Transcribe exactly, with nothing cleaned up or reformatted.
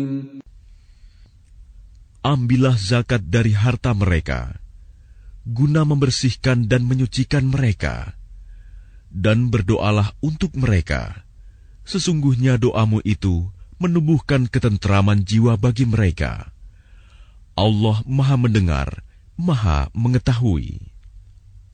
Ambillah zakat dari harta mereka, guna membersihkan dan menyucikan mereka, dan berdoalah untuk mereka. Sesungguhnya doamu itu menumbuhkan ketentraman jiwa bagi mereka. Allah Maha Mendengar, Maha Mengetahui.